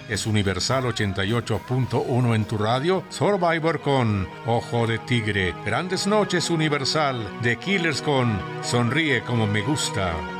es Universal 88.1 en tu radio, Survivor con Ojo de Tigre, Grandes Noches Universal, The Killers con Sonríe como me gusta.